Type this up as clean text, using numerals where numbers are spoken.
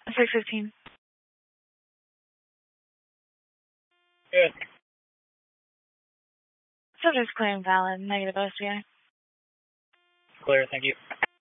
615. Good. Subject's clear and valid. Negative OSBI. Clear, thank you.